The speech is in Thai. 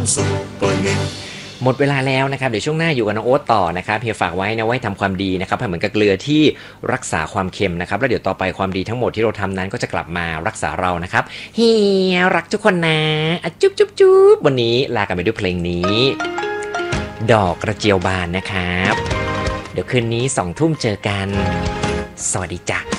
ซุปเปอร์เน็ตหมดเวลาแล้วนะครับเดี๋ยวช่วงหน้าอยู่กับน้องโอ๊ตต่อนะครับเฮียฝากไว้นะไว้ทำความดีนะครับเหมือนกับเกลือที่รักษาความเค็มนะครับแล้วเดี๋ยวต่อไปความดีทั้งหมดที่เราทำนั้นก็จะกลับมารักษาเรานะครับเฮียรักทุกคนนะจุ๊บจุ๊บจุ๊บวันนี้ลากันไปด้วยเพลงนี้ดอกกระเจียวบานนะครับเดี๋ยวคืนนี้20:00 นเจอกันสวัสดีจ้ะ